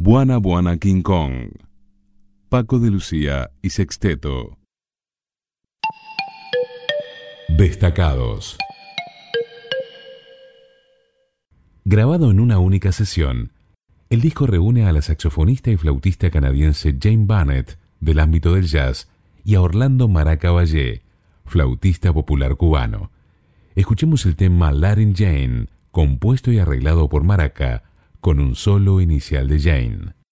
Buana Buana King Kong, Paco de Lucía y Sexteto. Destacados. Grabado en una única sesión, el disco reúne a la saxofonista y flautista canadiense Jane Barnett, del ámbito del jazz, y a Orlando Maraca Vallé, flautista popular cubano. Escuchemos el tema Latin Jane, compuesto y arreglado por Maraca, con un solo inicial de Jane.